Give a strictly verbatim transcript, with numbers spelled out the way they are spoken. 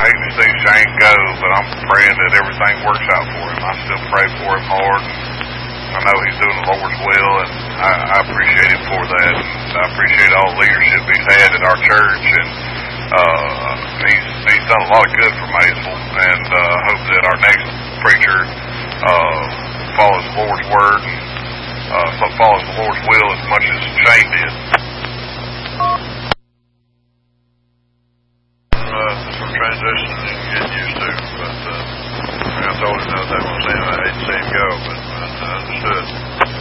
hating to see Shane go, but I'm praying that everything works out for him. I still pray for him hard. I know he's doing the Lord's will, and I, I appreciate him for that. And I appreciate all the leadership he's had at our church, and uh, he's he's done a lot of good for Maysville. And I uh, hope that our next preacher uh, follows the Lord's word and uh, follows the Lord's will as much as Shane did. Uh, some transitioning and getting used to, but uh, I told him the other day when I was saying I hate to see him go, but I understood.